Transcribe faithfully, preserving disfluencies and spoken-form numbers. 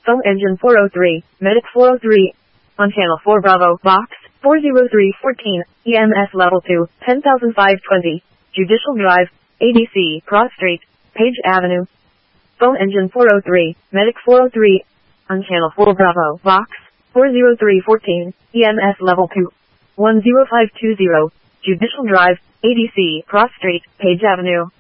Phone engine four oh three, Medic four oh three. On channel four Bravo, box, four oh three fourteen, E M S level two, ten thousand five hundred twenty, Judicial Drive, A D C, Cross Street, Page Avenue. Phone engine four oh three, Medic four oh three. On channel four Bravo, box, four oh three fourteen, E M S level two, one oh five two zero, Judicial Drive, A D C, Cross Street, Page Avenue.